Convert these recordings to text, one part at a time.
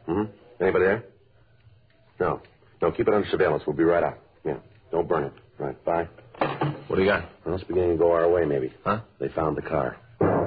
Anybody there? No. No, keep it under surveillance. We'll be right out. Yeah. Don't burn it. Right. Bye. What do you got? Well, it's beginning to go our way, maybe. Huh? They found the car.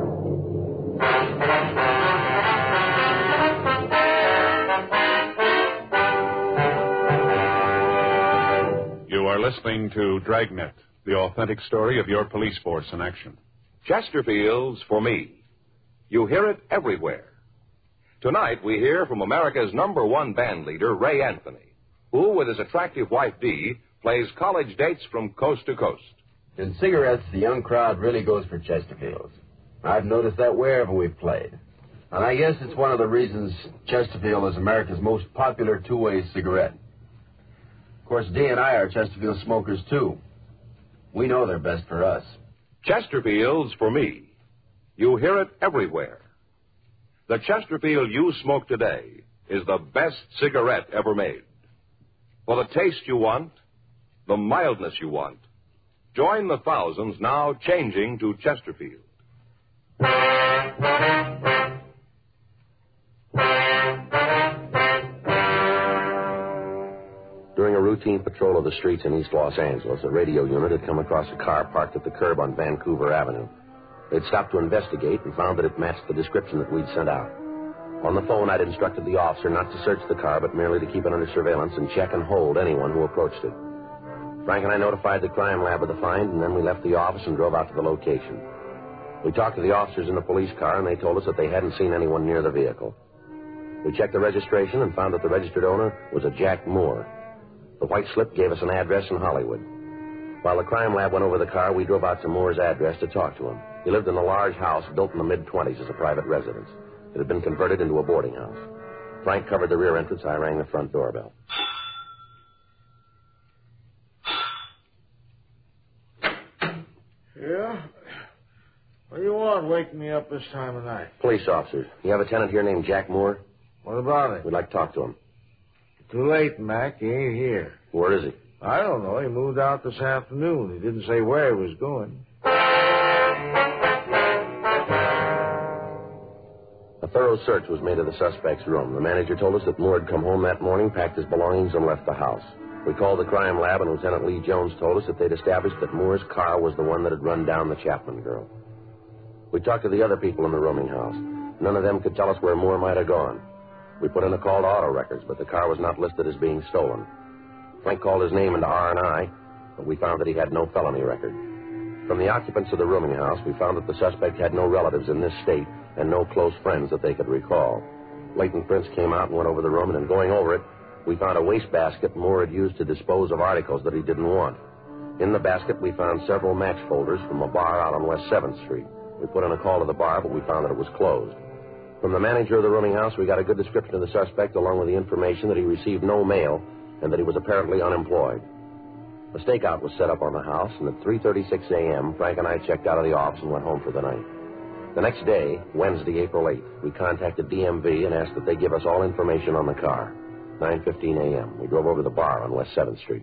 You are listening to Dragnet, the authentic story of your police force in action. Chesterfield's For Me. You hear it everywhere. Tonight, we hear from America's #1 band leader, Ray Anthony, who, with his attractive wife, Dee, plays college dates from coast to coast. In cigarettes, the young crowd really goes for Chesterfields. I've noticed that wherever we've played. And I guess it's one of the reasons Chesterfield is America's most popular two-way cigarette. Of course, Dee and I are Chesterfield smokers, too. We know they're best for us. Chesterfield's For Me. You hear it everywhere. The Chesterfield you smoke today is the best cigarette ever made. For the taste you want, the mildness you want, join the thousands now changing to Chesterfield. During a routine patrol of the streets in East Los Angeles, a radio unit had come across a car parked at the curb on Vancouver Avenue. They'd stopped to investigate and found that it matched the description that we'd sent out. On the phone, I'd instructed the officer not to search the car, but merely to keep it under surveillance and check and hold anyone who approached it. Frank and I notified the crime lab of the find, and then we left the office and drove out to the location. We talked to the officers in the police car, and they told us that they hadn't seen anyone near the vehicle. We checked the registration and found that the registered owner was a Jack Moore. The white slip gave us an address in Hollywood. While the crime lab went over the car, we drove out to Moore's address to talk to him. He lived in a large house built in the mid-20s as a private residence. It had been converted into a boarding house. Frank covered the rear entrance. I rang the front doorbell. Yeah? What do you want waking me up this time of night? Police officers. You have a tenant here named Jack Moore? What about it? We'd like to talk to him. Too late, Mac. He ain't here. Where is he? I don't know. He moved out this afternoon. He didn't say where he was going. A thorough search was made of the suspect's room. The manager told us that Moore had come home that morning, packed his belongings, and left the house. We called the crime lab, and Lieutenant Lee Jones told us that they'd established that Moore's car was the one that had run down the Chapman girl. We talked to the other people in the rooming house. None of them could tell us where Moore might have gone. We put in a call to auto records, but the car was not listed as being stolen. Frank called his name into R&I, but we found that he had no felony record. From the occupants of the rooming house, we found that the suspect had no relatives in this state and no close friends that they could recall. Leighton Prince came out and went over the room, and in going over it, we found a wastebasket Moore had used to dispose of articles that he didn't want. In the basket, we found several match folders from a bar out on West 7th Street. We put in a call to the bar, but we found that it was closed. From the manager of the rooming house, we got a good description of the suspect, along with the information that he received no mail and that he was apparently unemployed. A stakeout was set up on the house, and at 3:36 a.m., Frank and I checked out of the office and went home for the night. The next day, Wednesday, April 8th, we contacted DMV and asked that they give us all information on the car. 9:15 a.m., we drove over to the bar on West 7th Street.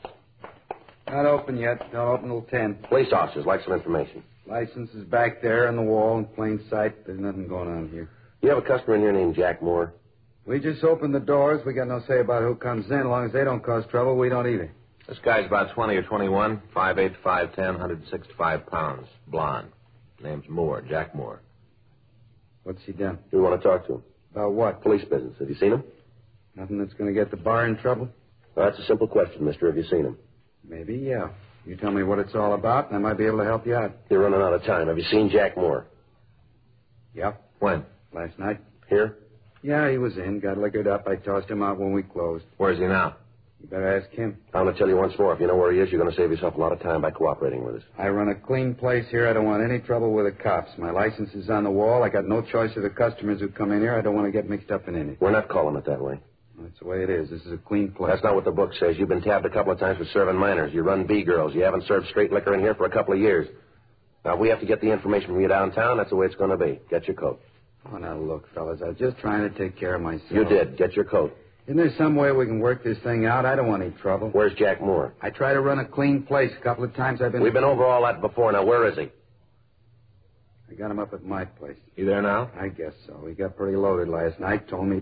Not open yet. Don't open till 10. Police officers like some information. License is back there on the wall in plain sight. There's nothing going on here. You have a customer in here named Jack Moore? We just opened the doors. We got no say about who comes in. As long as they don't cause trouble, we don't either. This guy's about 20 or 21, 5'8", 5'10", 165 pounds, blonde. Name's Moore, Jack Moore. What's he done? We want to talk to him. About what? Police business. Have you seen him? Nothing that's going to get the bar in trouble? Well, that's a simple question, mister. Have you seen him? Maybe, yeah. You tell me what it's all about, and I might be able to help you out. You're running out of time. Have you seen Jack Moore? Yep. When? Last night. Here? Yeah, he was in. Got liquored up. I tossed him out when we closed. Where's he now? You better ask him. I'm going to tell you once more. If you know where he is, you're going to save yourself a lot of time by cooperating with us. I run a clean place here. I don't want any trouble with the cops. My license is on the wall. I got no choice of the customers who come in here. I don't want to get mixed up in anything. We're not calling it that way. That's the way it is. This is a clean place. That's not what the book says. You've been tabbed a couple of times for serving minors. You run B-girls. You haven't served straight liquor in here for a couple of years. Now, if we have to get the information from you downtown, that's the way it's going to be. Get your coat. Oh, now, look, fellas, I was just trying to take care of myself. You did. Get your coat. Isn't there some way we can work this thing out? I don't want any trouble. Where's Jack Moore? I try to run a clean place. A couple of times I've been... We've been over all that before. Now, where is he? I got him up at my place. You there now? I guess so. He got pretty loaded last night. Told me